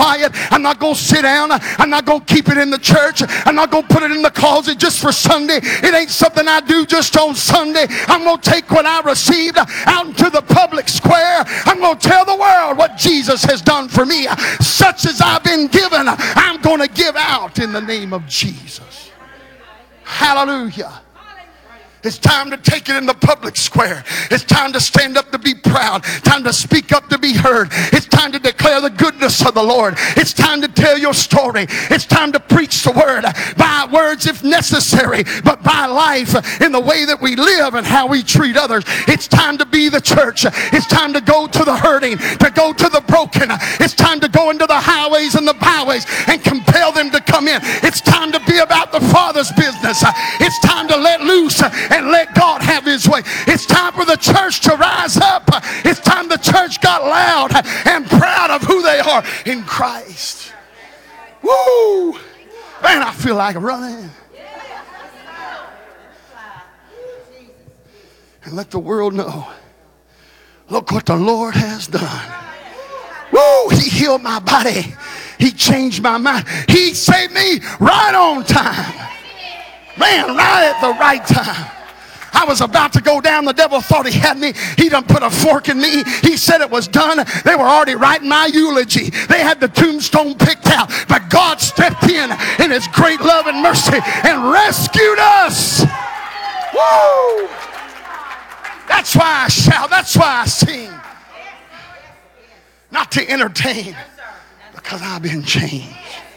quiet. I'm not going to sit down. I'm not going to keep it in the church. I'm not going to put it in the closet just for Sunday. It ain't something I do just on Sunday. I'm going to take what I received out into the public square. I'm going to tell the world what Jesus has done for me. Such as I've been given, I'm going to give out in the name of Jesus. Hallelujah. It's time to take it in the public square. It's time to stand up to be proud. Time to speak up to be heard. It's time to declare the goodness of the Lord. It's time to tell your story. It's time to preach the word by words if necessary, but by life in the way that we live and how we treat others. It's time to be the church. It's time to go to the hurting, to go to the broken. It's time to go into the highways and the byways and compel them to come in. It's time to be about the Father's business. It's time to let loose and let God have his way. It's time for the church to rise up. It's time the church got loud and proud of who they are in Christ. Woo! Man, I feel like running. And let the world know, look what the Lord has done. Woo! He healed my body. He changed my mind. He saved me right on time. Man, right at the right time. I was about to go down. The devil thought he had me. He done put a fork in me. He said it was done. They were already writing my eulogy. They had the tombstone picked out. But God stepped in his great love and mercy and rescued us. Woo! That's why I shout. That's why I sing. Not to entertain, because I've been changed.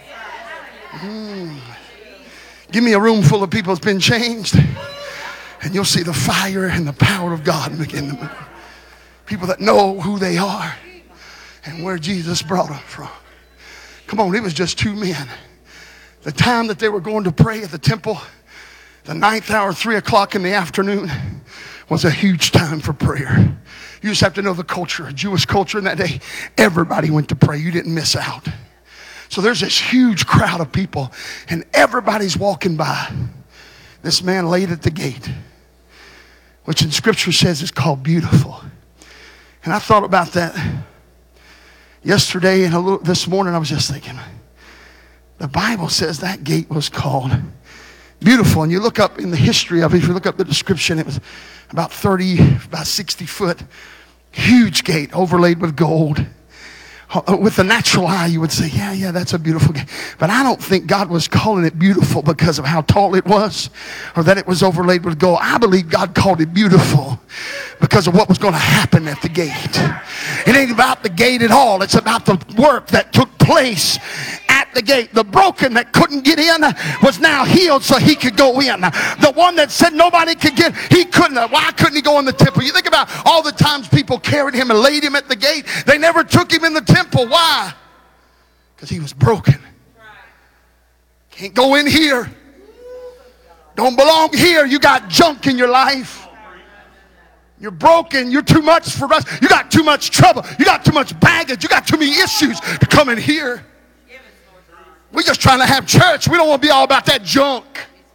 Give me a room full of people that's been changed, and you'll see the fire and the power of God begin to move. People that know who they are and where Jesus brought them from. Come on, it was just two men. The time that they were going to pray at the temple, the 9th hour, 3 o'clock in the afternoon, was a huge time for prayer. You just have to know the culture, Jewish culture in that day. Everybody went to pray. You didn't miss out. So there's this huge crowd of people, and everybody's walking by. This man laid at the gate, which in Scripture says is called Beautiful. And I thought about that yesterday and this morning. I was just thinking, the Bible says that gate was called Beautiful. And you look up in the history of it, if you look up the description, it was about 60 foot, huge gate overlaid with gold. With the natural eye, you would say, yeah, that's a beautiful gate. But I don't think God was calling it beautiful because of how tall it was or that it was overlaid with gold. I believe God called it beautiful because of what was going to happen at the gate. It ain't about the gate at all. It's about the work that took place at the gate. The broken that couldn't get in was now healed so he could go in. The one that said nobody could get, he couldn't. Why couldn't he go in the temple? You think about all the times people carried him and laid him at the gate. They never took him in the temple. Why? Because he was broken. Can't go in here. Don't belong here. You got junk in your life. You're broken. You're too much for us. You got too much trouble. You got too much baggage. You got too many issues to come in here. We're just trying to have church. We don't want to be all about that junk.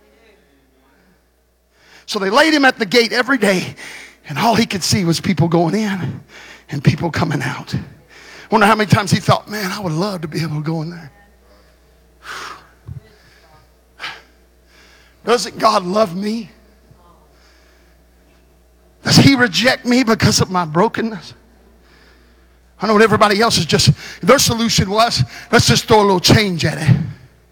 So they laid him at the gate every day, and all he could see was people going in and people coming out. Wonder how many times he thought, man, I would love to be able to go in there. Doesn't God love me? Does he reject me because of my brokenness? I know what everybody else is just, their solution was, let's just throw a little change at it.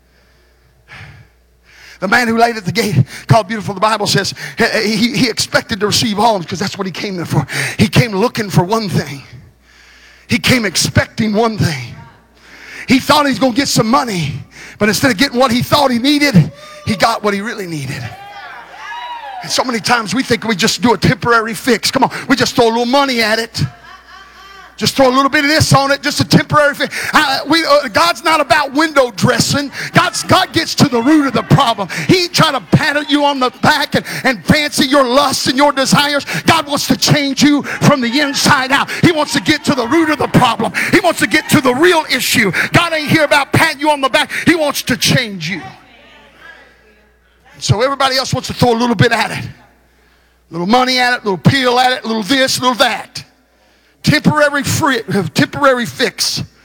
The man who laid at the gate, called Beautiful, the Bible says, he expected to receive alms because that's what he came there for. He came looking for one thing. He came expecting one thing. He thought he was going to get some money, but instead of getting what he thought he needed, he got what he really needed. And so many times we think we just do a temporary fix. Come on, we just throw a little money at it. Just throw a little bit of this on it, just a temporary fix. God's not about window dressing. God gets to the root of the problem. He ain't trying to pat you on the back and fancy your lusts and your desires. God wants to change you from the inside out. He wants to get to the root of the problem. He wants to get to the real issue. God ain't here about patting you on the back. He wants to change you. So everybody else wants to throw a little bit at it. A little money at it, a little pill at it, a little this, a little that. Temporary fix.